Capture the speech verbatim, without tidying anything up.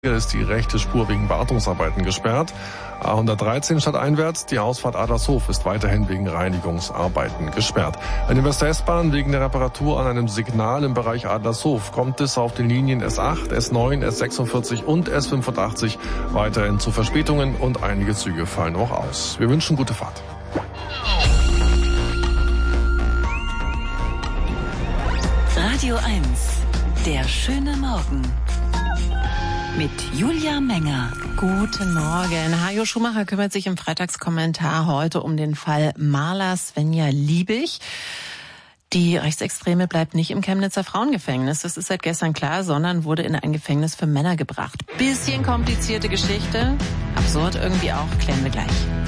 Hier ist die rechte Spur wegen Wartungsarbeiten gesperrt. A hundertdreizehn stadteinwärts, die Ausfahrt Adlershof ist weiterhin wegen Reinigungsarbeiten gesperrt. An der West-S-Bahn wegen der Reparatur an einem Signal im Bereich Adlershof kommt es auf den Linien S acht, S neun, S sechsundvierzig und S fünfundachtzig weiterhin zu Verspätungen und einige Züge fallen auch aus. Wir wünschen gute Fahrt. Radio eins, der schöne Morgen. Mit Julia Menger. Guten Morgen. Hajo Schumacher kümmert sich im Freitagskommentar heute um den Fall Marla Svenja Liebig. Die Rechtsextreme bleibt nicht im Chemnitzer Frauengefängnis. Das ist seit gestern klar, sondern wurde in ein Gefängnis für Männer gebracht. Bisschen komplizierte Geschichte. Absurd irgendwie auch. Klären wir gleich.